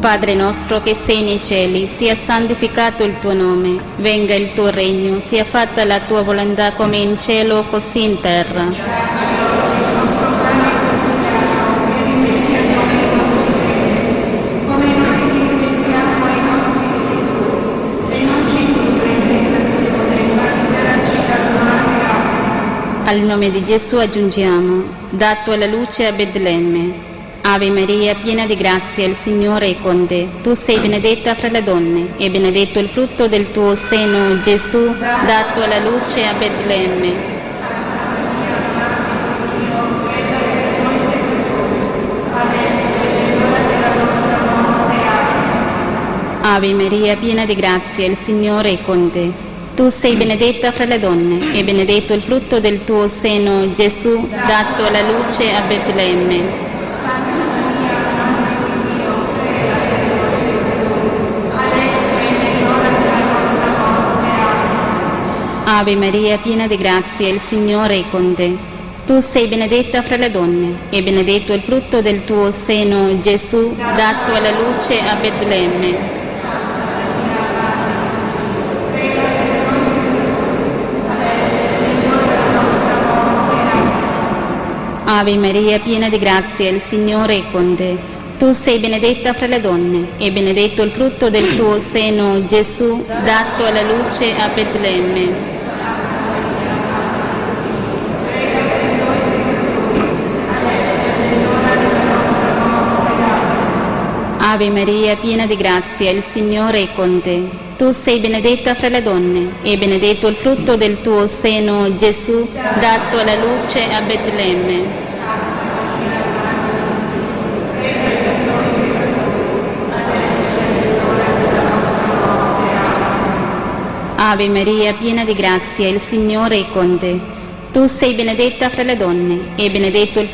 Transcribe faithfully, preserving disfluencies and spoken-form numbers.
Padre nostro che sei nei cieli, sia santificato il tuo nome, venga il tuo regno, sia fatta la tua volontà come in cielo così in terra. Al nome di Gesù aggiungiamo, dato alla luce a Betlemme. Ave Maria, piena di grazia, il Signore è con te. Tu sei benedetta fra le donne, e benedetto il frutto del tuo seno, Gesù, dato alla luce a Betlemme. Ave Maria, piena di grazia, il Signore è con te. Tu sei benedetta fra le donne, e benedetto il frutto del tuo seno, Gesù, dato alla luce a Betlemme. Ave Maria, piena di grazia, il Signore è con te. Tu sei benedetta fra le donne, e benedetto il frutto del tuo seno, Gesù, dato alla luce a Betlemme. Ave Maria, piena di grazia, il Signore è con te. Tu sei benedetta fra le donne, e benedetto il frutto del tuo seno, Gesù, dato alla luce a Betlemme. Ave Maria, piena di grazia, il Signore è con te. Tu sei benedetta fra le donne, e benedetto il frutto del tuo seno, Gesù, dato alla luce a Betlemme. Ave Maria, piena di grazia, il Signore è con te. Tu sei benedetta fra le donne, e benedetto il